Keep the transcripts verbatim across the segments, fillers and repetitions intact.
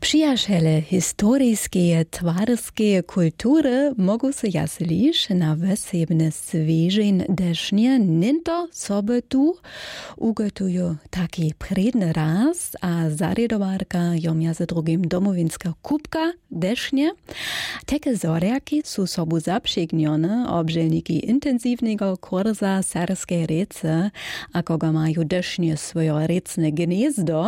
Przyjaciele historijskie, twarskie kultury mogą się jaslić na wesebne zwierzeń desznie, ninto sobie tu ugotują taki przedny raz, a zaryadowarka ją między drugim domowinska kubka desznie. Takie zoriaki są sobu zaprzygnione, obżelniki intensywnego kursa serskie rece, a kogo mają desznie swoje recne gniezdo.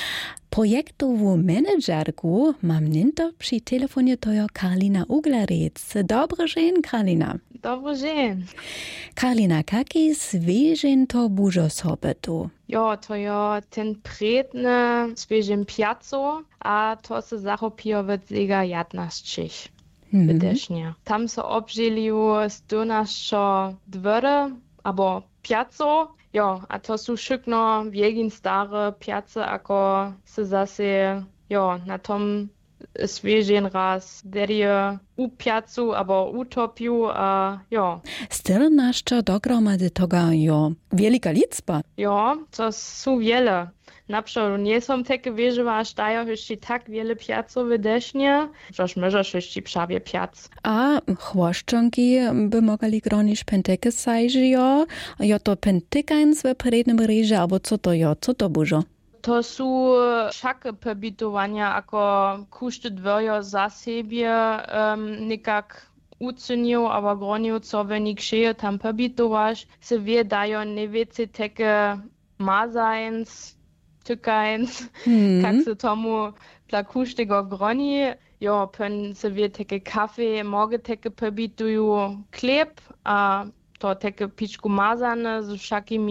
Projektową menedżerku mam ninto przy telefonie to jo Karolina Uglarec. Dobry dzień, Karolina. Dobry dzień. Karolina, jaki zwierzę to bużo sobie tu? Jo, to jo ten predny zwierzę piazzo, a to se zachopio w zega jedenastych. Mhm. Wydesznie. Tam se obżeliu z dwunaszo dwere, abo piazzo. Jo, a to są szykno wiegin stare piazze, ako se zase, jo, na tom zwierzeń raz derie u piazzu, abo utopiu, a jo. czternaście dogromady toga jo wielka liczba. Jo, to są wiele. Naprzód nie są takie wieże, aż dają jeszcze tak wiele piazzów wydesznie, żeż możesz jeszcze prawie piazz. A chłoszczonki by mogli gronić penteke sajży jo, jo to pentykans w prednym ryże, albo co to jo, co to bużo? To są wszakie pobitowania, jako kuszty dwojo za siebie um, nikak ucenił, aber gronił, co wenik się tam pobitowasz, se wie dają niewiece takie mazajens, tykajens, Hmm. kak se tomu dla kusztego groni, jo, pen se wie takie kafe, morge takie pobitują chleb, a to takie piczku mazane z wszakimi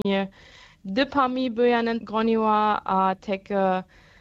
dypami by ja nie groniła, a takie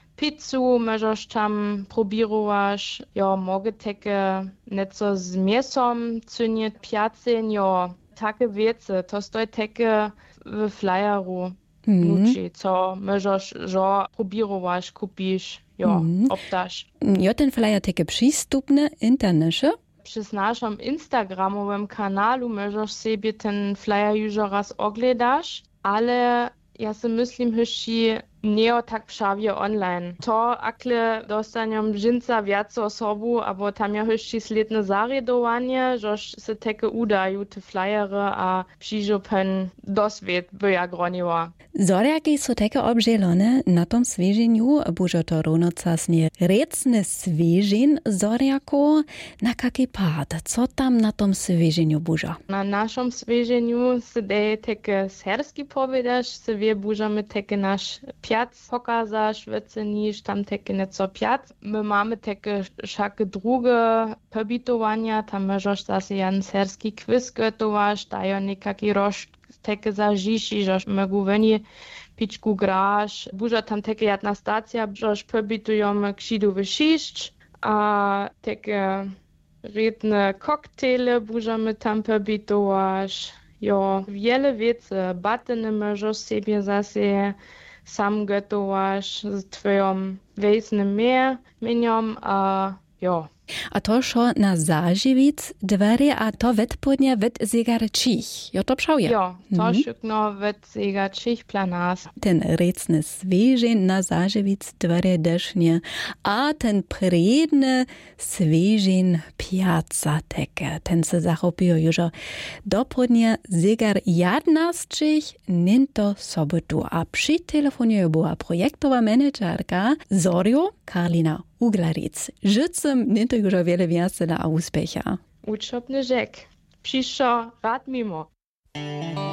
pizzu możesz tam probirować, jo, mogę takie nieco z mięsom cynić, piacen, jo, takie wiece, to stoi takie w flyeru. Mhm. Nuci, co możesz, jo, probirować, kupisz, jo, Mhm. obdasz. Jo ten flyer takie przystupne internecie? Przez naszym Instagramowym kanalu możesz sobie ten flyer już raz oglądać, ale ja si myslím, že nie tak prawie online. To, akle dostaniam dżinca więcej osobu, abo tam ja jeszcze sledne zaryadowanie, że se takie udają te flyery, a przyjdzie pen doswiet by ja groniła. Zoriaki są takie obżelone na tom zwierzeniu, bużo to równocasnie recne zwierzeń zoriaku, na jaki pad, co tam na tom zwierzeniu bużo? Na naszym zwierzeniu se daje takie serski powiedzieć, se wie bużamy takie nasz piac pokazasz, wiece niż tam takie nieco piac. My mamy takie wszakie drugie pobitowania, tam możesz zase jan serski quiz gotować, dają niekaki roż takie zažiši, že mogu veni pičku graš. Buža tam také jedna stacja, že pobitujeme kšidu v šišč, a také redne koktejle bužame tam pobitovaš. Jo, wiele wiece, bateny możesz sobie zase sam gotować z twoją wejsnym mieniom, a jo. A to šo na zaživic dvere, a to vedpodnje ved zegarčích. Jo to pšauje? Jo, to šukno ved zegarčích planas. Ten recne svežen na zaživic dvere dešně a ten predne svežen piazza teke. Ten se zachopio już dopodnje zegar jedenastych, ninto sobotu. A przy telefonie była projektowa menedżerka Zorjo Karolina Uglarec. Życzę ninto już wiele więcej na úspecha. Uczopny rzek. Przyszło rad mimo.